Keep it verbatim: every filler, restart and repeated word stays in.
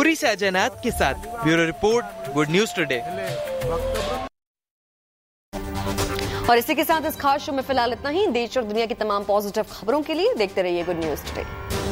पुरी से अजय नाथ के साथ bureau report, good news today. और इसी के साथ इस खास शो में फिलहाल इतना ही। देश और दुनिया की तमाम पॉजिटिव खबरों के लिए देखते रहिए गुड न्यूज टुडे।